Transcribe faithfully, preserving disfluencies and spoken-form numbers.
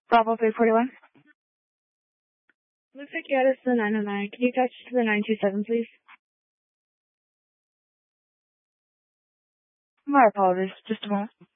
Bravo three forty-one. Looks like you had us to the nine oh nine. Can you touch to the nine two seven, please? My apologies. Just a moment.